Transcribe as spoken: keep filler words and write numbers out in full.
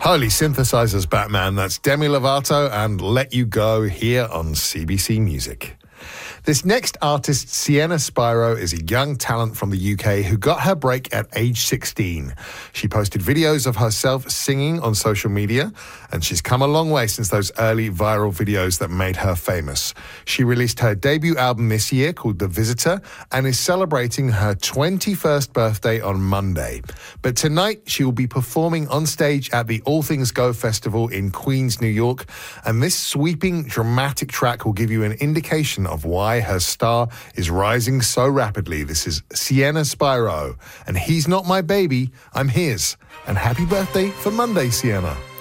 Holy synthesizers, Batman. That's Demi Lovato and Let You Go here on C B C Music. This next artist, Sienna Spiro, is a young talent from the U K who got her break at age sixteen. She posted videos of herself singing on social media, and she's come a long way since those early viral videos that made her famous. She released her debut album this year called The Visitor and is celebrating her twenty-first birthday on Monday. But tonight, she will be performing on stage at the All Things Go Festival in Queens, New York, and this sweeping, dramatic track will give you an indication of why her star is rising so rapidly. This is Sienna Spiro, and He's Not My Baby, I'm His. And happy birthday for Monday, Sienna.